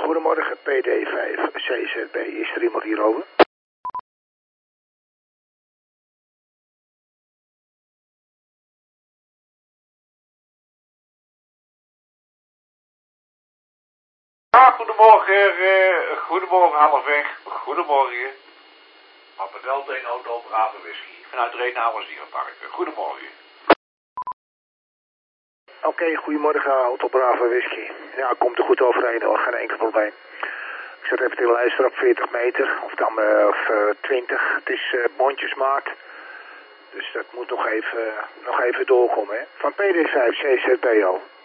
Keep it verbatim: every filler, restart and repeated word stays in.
Goedemorgen, P D vijf C Z B. Is er iemand hierover? Ja, goedemorgen, uh, goedemorgen halfweg, goedemorgen. Papa Delta in auto, Brave Whisky, vanuit Reenhouwers Dierenpark. Goedemorgen. Oké, okay, goedemorgen, Auto Brave Whisky. Ja, komt er goed overheen hoor, geen enkel probleem. Ik zet even te luisteren op veertig meter, of dan uh, of, uh, twintig. Het is uh, mondjesmaat. Dus dat moet nog even, nog even doorkomen, hè. Van P D vijf C Z B O.